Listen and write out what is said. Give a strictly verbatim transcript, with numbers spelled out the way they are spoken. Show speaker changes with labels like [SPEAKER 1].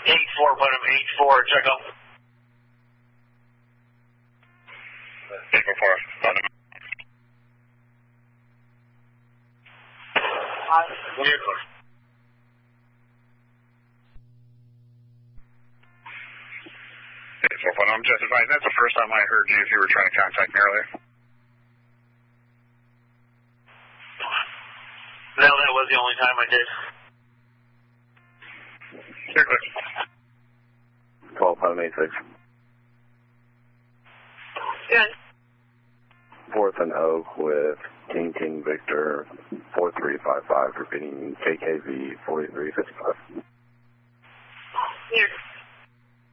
[SPEAKER 1] eight four, put him eight four, check up.
[SPEAKER 2] eight four four, on him.
[SPEAKER 1] Vehicle.
[SPEAKER 2] eight four four, I'm just advising, that's the first time I heard you if you were trying to contact me earlier.
[SPEAKER 1] No, that was the only time I did.
[SPEAKER 2] Clear, clear.
[SPEAKER 3] twelve five eight six.
[SPEAKER 1] Yeah.
[SPEAKER 3] Fourth and Oak with King King Victor four three five five, repeating K K V forty-three fifty-five.
[SPEAKER 1] Here.